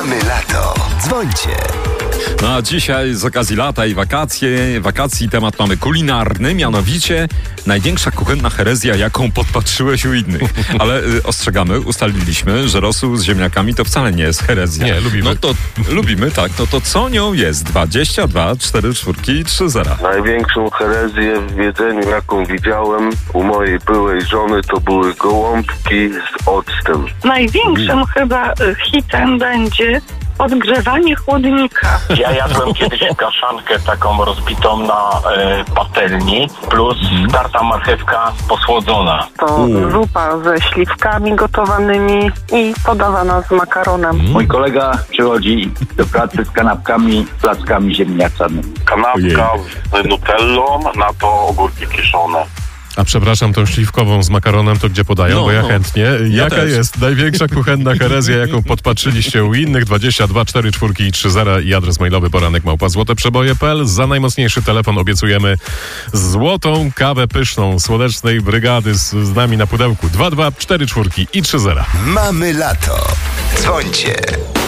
My lato. Dzwońcie. No a dzisiaj z okazji lata i wakacji temat mamy kulinarny, mianowicie największa kuchenna herezja, jaką podpatrzyłeś u innych. Ale ostrzegamy, ustaliliśmy, że rosół z ziemniakami to wcale nie jest herezja. Nie, lubimy. No to lubimy, tak. No to co nią jest? 22, 4 czwórki i 3 zera. Największą herezję w jedzeniu, jaką widziałem u mojej byłej żony, to były gołąbki z octem. Największym chyba hitem będzie odgrzewanie chłodnika. Ja jadłem kiedyś kaszankę taką rozbitą na patelni, plus tarta marchewka posłodzona. To zupa ze śliwkami gotowanymi i podawana z makaronem. Mój kolega przychodzi do pracy z kanapkami, plackami ziemniaczanymi. Kanapka z nutellą, na to ogórki kiszone. A przepraszam, tą śliwkową z makaronem to gdzie podają? Bo ja chętnie. Jaka też. jest największa kuchenna herezja, jaką podpatrzyliście u innych? 22, 4 czwórki i 3 zera i adres mailowy poranek@złoteprzeboje.pl. Za najmocniejszy telefon obiecujemy złotą kawę pyszną Słonecznej Brygady z nami na pudełku. 22, 4 czwórki i 3 zera. Mamy lato. Dzwońcie.